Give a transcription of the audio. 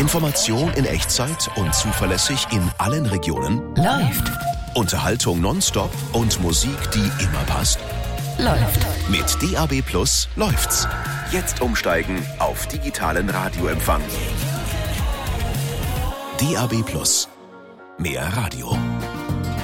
Information in Echtzeit und zuverlässig in allen Regionen. Läuft. Unterhaltung nonstop und Musik, die immer passt. Läuft. Mit DAB+ läuft's. Jetzt umsteigen auf digitalen Radioempfang. DAB+. Mehr Radio.